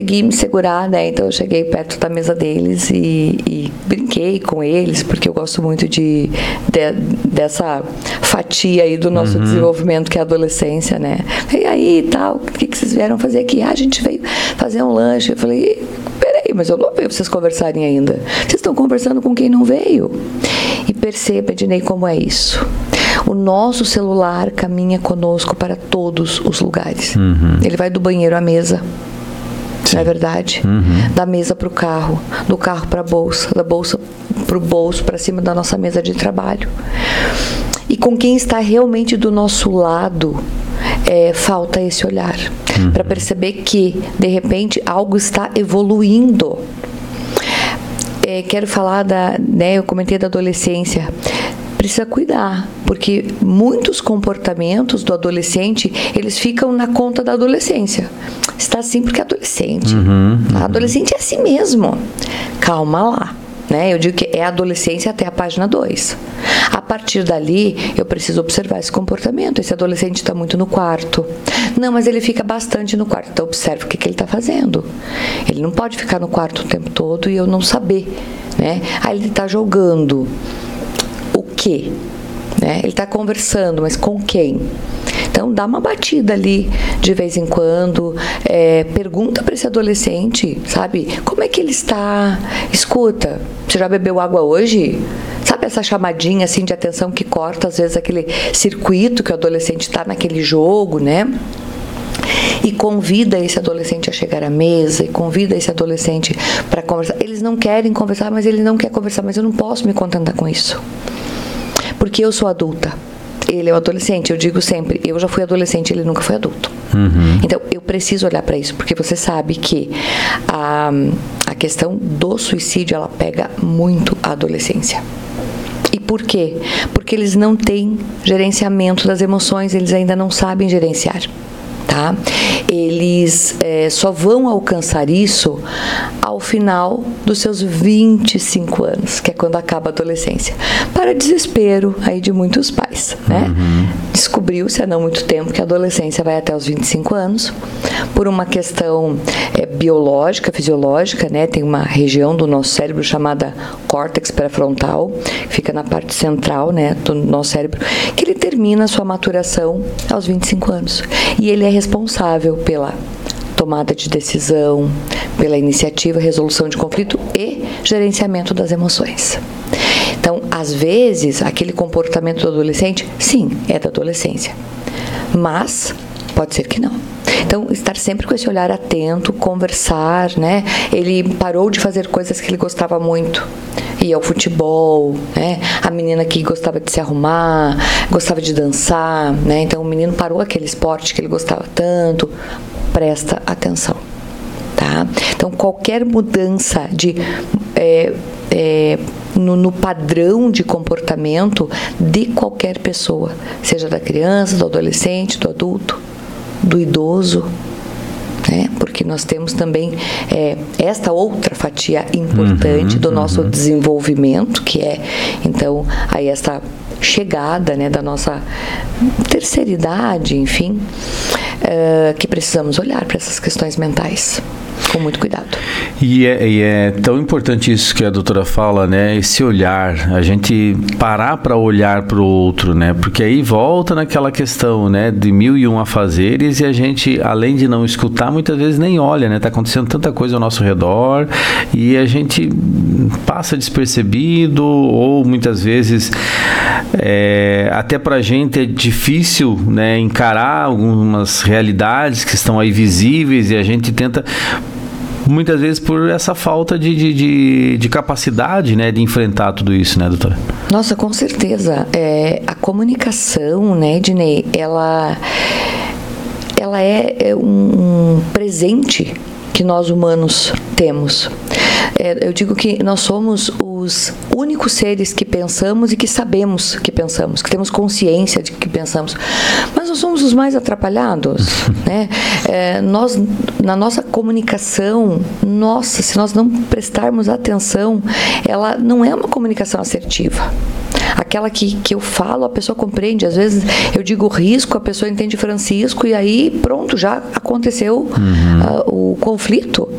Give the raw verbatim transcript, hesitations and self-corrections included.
consegui me segurar, né? Então eu cheguei perto da mesa deles e, e brinquei com eles, porque eu gosto muito de, de dessa fatia aí do nosso uhum. desenvolvimento, que é a adolescência, né? E aí, tal, o que, que vocês vieram fazer aqui? Ah, a gente veio fazer um lanche. Eu falei, peraí, mas eu não vejo vocês conversarem ainda. Vocês estão conversando com quem não veio. E perceba, Ednei, como é isso. O nosso celular caminha conosco para todos os lugares. Uhum. Ele vai do banheiro à mesa. Sim. Não é verdade? Uhum. Da mesa para o carro, do carro para a bolsa, da bolsa para o bolso, para cima da nossa mesa de trabalho. E com quem está realmente do nosso lado, é, falta esse olhar. Uhum. Para perceber que, de repente, algo está evoluindo. É, quero falar da... Né, eu comentei da adolescência. Precisa cuidar, porque muitos comportamentos do adolescente, eles ficam na conta da adolescência. Está assim porque é adolescente. Uhum, uhum. A adolescente é assim mesmo. Calma lá. Né? Eu digo que é adolescência até a página dois. A partir dali, eu preciso observar esse comportamento. Esse adolescente está muito no quarto. Não, mas ele fica bastante no quarto. Então, observe o que, que ele está fazendo. Ele não pode ficar no quarto o tempo todo e eu não saber. Né? Aí ele está jogando. O quê? Né? Ele está conversando, mas com quem? Então, dá uma batida ali de vez em quando, é, pergunta para esse adolescente, sabe? Como é que ele está? Escuta, você já bebeu água hoje? Sabe essa chamadinha assim de atenção que corta, às vezes, aquele circuito que o adolescente está naquele jogo, né? E convida esse adolescente a chegar à mesa, e convida esse adolescente para conversar. Eles não querem conversar, mas ele não quer conversar, mas eu não posso me contentar com isso. Porque eu sou adulta. Ele é o adolescente, eu digo sempre, eu já fui adolescente, ele nunca foi adulto. Uhum. Então, eu preciso olhar para isso, porque você sabe que a, a questão do suicídio, ela pega muito a adolescência. E por quê? Porque eles não têm gerenciamento das emoções, eles ainda não sabem gerenciar. Tá? Eles é, só vão alcançar isso ao final dos seus vinte e cinco anos, que é quando acaba a adolescência. Para desespero aí de muitos pais, né? Uhum. Descobriu-se há não muito tempo que a adolescência vai até os vinte e cinco anos, por uma questão é, biológica, fisiológica, né? Tem uma região do nosso cérebro chamada córtex pré-frontal, que fica na parte central, né, do nosso cérebro, que ele termina a sua maturação aos vinte e cinco anos. E ele é responsável pela tomada de decisão, pela iniciativa, resolução de conflito e gerenciamento das emoções. Então, às vezes, aquele comportamento do adolescente, sim, é da adolescência, mas pode ser que não. Então, estar sempre com esse olhar atento, conversar, né? Ele parou de fazer coisas que ele gostava muito. Ia ao futebol, né? A menina que gostava de se arrumar, gostava de dançar, né? Então, o menino parou aquele esporte que ele gostava tanto. Presta atenção, tá? Então, qualquer mudança de... É, é, no, no padrão de comportamento de qualquer pessoa, seja da criança, do adolescente, do adulto, do idoso, né? Porque nós temos também é, esta outra fatia importante uhum, do nosso uhum. desenvolvimento, que é, então, aí esta chegada, né, da nossa terceira idade, enfim, uh, que precisamos olhar para essas questões mentais com muito cuidado. E é, e é tão importante isso que a doutora fala, né? Esse olhar, a gente parar para olhar para o outro, né? Porque aí volta naquela questão, né? De mil e um afazeres e a gente, além de não escutar, muitas vezes nem olha, né? Tá acontecendo tanta coisa ao nosso redor e a gente passa despercebido ou muitas vezes é, até para a gente é difícil, né? Encarar algumas realidades que estão aí visíveis e a gente tenta... Muitas vezes por essa falta de, de, de, de capacidade, né, de enfrentar tudo isso, né, doutora? Nossa, com certeza. É, a comunicação, né, Ednei, ela, ela é, é um presente que nós humanos temos. É, eu digo que nós somos os únicos seres que pensamos e que sabemos que pensamos, que temos consciência de que pensamos. Mas nós somos os mais atrapalhados, né? É, nós, na nossa comunicação, nossa, se nós não prestarmos atenção, ela não é uma comunicação assertiva. Aquela que, que eu falo, a pessoa compreende. Às vezes eu digo risco, a pessoa entende Francisco e aí pronto, já aconteceu uhum. uh, o conflito.